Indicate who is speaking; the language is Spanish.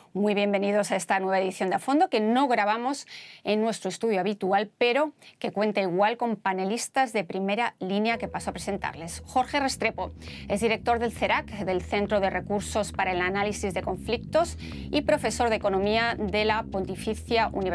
Speaker 1: Muy bienvenidos a esta nueva edición de A Fondo, que no grabamos en nuestro estudio habitual, pero que cuenta igual con panelistas de primera línea que paso a presentarles. Jorge Restrepo es director del CERAC, del Centro de Recursos para el Análisis de Conflictos, y profesor de Economía de la Pontificia Universidad